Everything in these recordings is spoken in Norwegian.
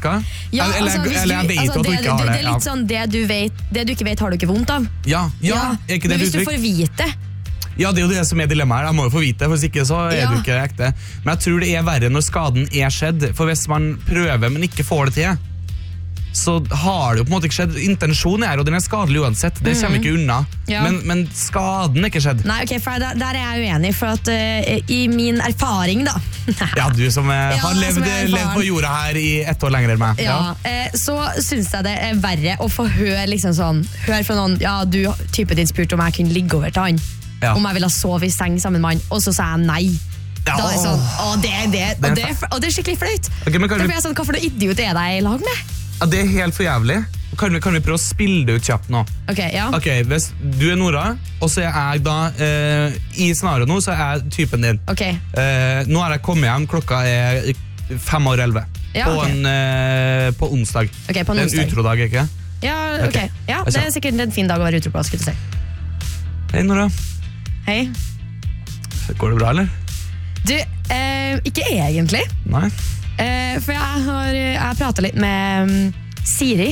merker? Ja, eller jeg vet jo at du ikke har det. Det er litt sånn, det du ikke vet har du ikke vondt av. Ja, er ikke det men hvis uttrykk? du får vite. Ja, det er jo det som er dilemmaet her. Jeg må jo få vite det, for hvis ikke så er du ikke ekte. Men jeg tror det er verre når skaden er skjedd. For hvis man prøver, men ikke får det til, så har det jo på en måte ikke skjedd. Intensjonen er, og den er skadelig uansett. Det kommer ikke unna. Ja. Men skaden er ikke skjedd. Nei, ok, for der er jeg uenig, for at i min erfaring da Ja, du som har levd på jorda her i 1 år lenger enn meg. Så synes jeg det er verre å få høre liksom sånn, høre fra noen, ja, du typen din spurte om jeg kunne ligge over til han, om jeg ville sove i seng sammen med han, og så sa jeg nei. Da er det sånn, og det er skikkelig flaut. Okay, Da blir jeg sånn, hva for noe idiot er det i lag med? Ja, det er helt for jævlig. Kan vi prøve å spille det ut kjapt nå? Ok, hvis du er Nora, og så er jeg da i scenarioet nå, så er jeg typen din. Nå har jeg kommet hjem, klokka er 5:11 på onsdag. På en det er en onsdag. utrodag, ikke? Ja, det er sikkert en fin dag å være utro på, skulle du si. Hei, Nora. Hei. Går det bra, eller? Du, ikke egentlig. Nei. For jeg har pratet litt med Siri.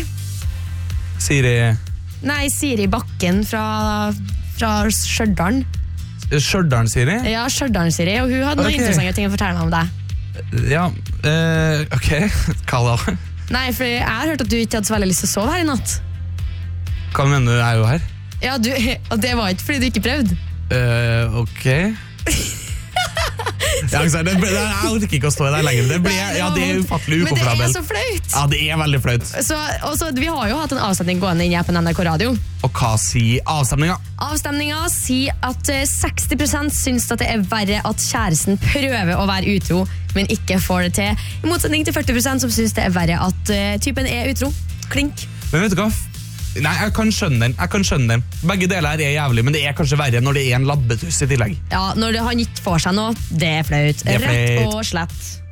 Siri Bakken fra Stjørdalen. Stjørdalen, Siri? Ja, Stjørdalen, Siri. Og hun hadde noen interessante ting å fortelle meg om deg. Ja, ok. Hva da? Nei, for jeg har hørt at du ikke hadde så veldig lyst til å sove her i natt. Hva mener du, er jo her? Ja, og det var ikke fordi du ikke prøvde. Ok. Jeg orker ikke å stå i der lenger. Det er ufattelig ukomfortabelt. Men det er så flaut. Ja, det er veldig flaut. Så vi har jo hatt en avstemning gående inn på NRK Radio. Og hva sier avstemninga? Avstemninga sier at 60% syns at det er verre at kjæresten prøver å være utro, men ikke får det til. I motsetning til 40% som syns det er verre at typen er utro. Klink. Men vet du hva? Nei, jeg kan skjønne den. Begge deler her er jævlig, men det er kanskje verre når det er en labbetuss i tillegg. Ja, når han ikke får seg noe, det er flaut. Rett og slett.